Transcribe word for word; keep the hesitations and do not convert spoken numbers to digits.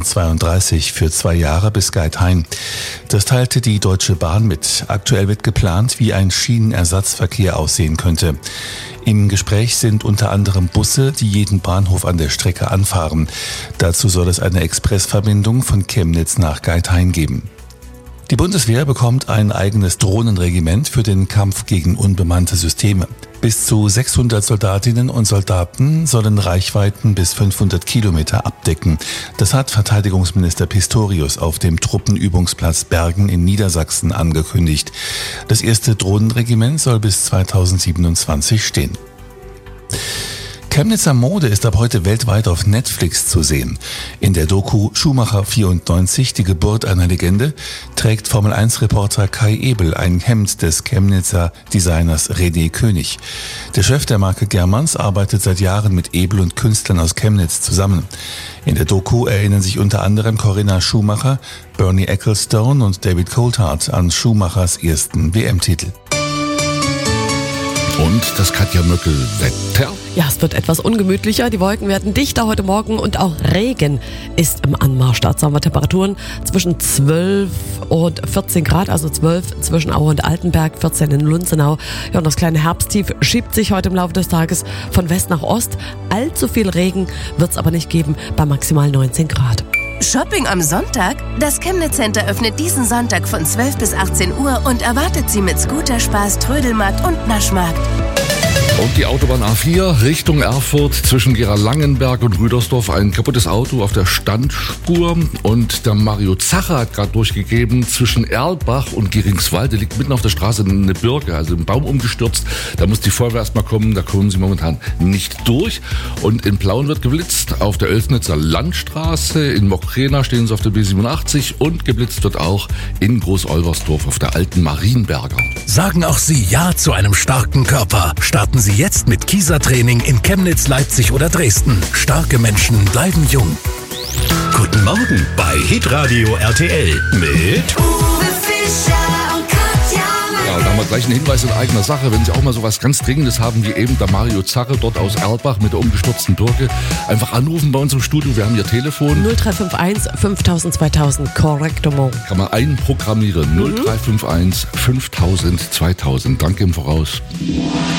zweihundertzweiunddreißig für zwei Jahre bis Geithain. Das teilte die Deutsche Bahn mit. Aktuell wird geplant, wie ein Schienenersatzverkehr aussehen könnte. Im Gespräch sind unter anderem Busse, die jeden Bahnhof an der Strecke anfahren. Dazu soll es eine Expressverbindung von Chemnitz nach Geithain geben. Die Bundeswehr bekommt ein eigenes Drohnenregiment für den Kampf gegen unbemannte Systeme. Bis zu sechshundert Soldatinnen und Soldaten sollen Reichweiten bis fünfhundert Kilometer abdecken. Das hat Verteidigungsminister Pistorius auf dem Truppenübungsplatz Bergen in Niedersachsen angekündigt. Das erste Drohnenregiment soll bis zweitausendsiebenundzwanzig stehen. Chemnitzer Mode ist ab heute weltweit auf Netflix zu sehen. In der Doku Schumacher vierundneunzig, die Geburt einer Legende, trägt Formel eins Reporter Kai Ebel ein Hemd des Chemnitzer Designers René König. Der Chef der Marke Germans arbeitet seit Jahren mit Ebel und Künstlern aus Chemnitz zusammen. In der Doku erinnern sich unter anderem Corinna Schumacher, Bernie Ecclestone und David Coulthard an Schumachers ersten W M-Titel. Und das Katja Möckel-Wetter. Ja, es wird etwas ungemütlicher. Die Wolken werden dichter heute Morgen und auch Regen ist im Anmarsch. Dazu haben wir Temperaturen zwischen zwölf und vierzehn Grad, also zwölf zwischen Aue und Altenberg, vierzehn in Lunzenau. Ja, und das kleine Herbsttief schiebt sich heute im Laufe des Tages von West nach Ost. Allzu viel Regen wird es aber nicht geben, bei maximal neunzehn Grad. Shopping am Sonntag? Das Chemnitz Center öffnet diesen Sonntag von zwölf bis achtzehn Uhr und erwartet Sie mit Scooterspaß, Trödelmarkt und Naschmarkt. Und die Autobahn A vier Richtung Erfurt zwischen Gera-Langenberg und Rüdersdorf. Ein kaputtes Auto auf der Standspur. Und der Mario Zacher hat gerade durchgegeben, zwischen Erlbach und Geringswalde liegt mitten auf der Straße eine Birke, also ein Baum umgestürzt. Da muss die Feuerwehr erstmal kommen, da kommen sie momentan nicht durch. Und in Plauen wird geblitzt auf der Oelsnitzer Landstraße. In Mockrena stehen sie auf der B siebenundachtzig und geblitzt wird auch in Groß-Olversdorf auf der alten Marienberger. Sagen auch Sie Ja zu einem starken Körper. Starten Sie jetzt mit Kieser-Training in Chemnitz, Leipzig oder Dresden. Starke Menschen bleiben jung. Guten Morgen bei Hitradio R T L mit Uwe Fischer und Katja Ja, und da haben wir gleich einen Hinweis in eigener Sache. Wenn Sie auch mal so was ganz Dringendes haben, wie eben der Mario Zacher dort aus Erlbach mit der umgestürzten Birke, einfach anrufen bei uns im Studio. Wir haben Ihr Telefon. null drei fünf eins fünftausend zweitausend, Correctement. Kann man einprogrammieren. null drei fünf eins fünftausend zweitausend. Danke im Voraus.